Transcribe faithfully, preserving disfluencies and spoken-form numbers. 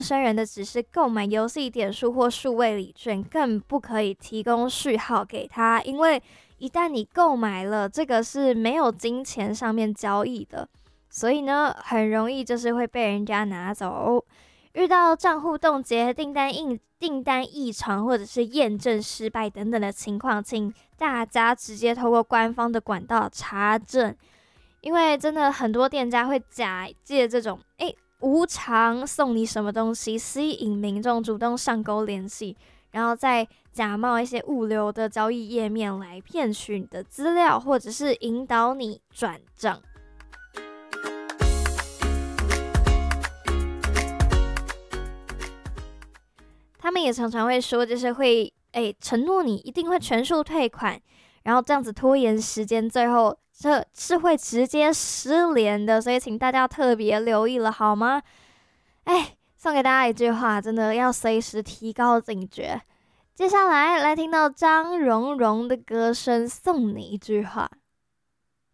生人的只是购买游戏点数或数位礼券，更不可以提供序号给他，因为一旦你购买了，这个是没有金钱上面交易的，所以呢，很容易就是会被人家拿走。遇到账户冻结、订单异订单异常或者是验证失败等等的情况，请大家直接透过官方的管道查证，因为真的很多店家会假借这种诶无偿送你什么东西，吸引民众主动上钩联系，然后再假冒一些物流的交易页面来骗取你的资料，或者是引导你转账。他们也常常会说，就是会诶承诺你一定会全数退款，然后这样子拖延时间，最后这是会直接失联的，所以请大家特别留意了好吗？哎，送给大家一句话，真的要随时提高警觉。接下来来听到张荣荣的歌声，送你一句话。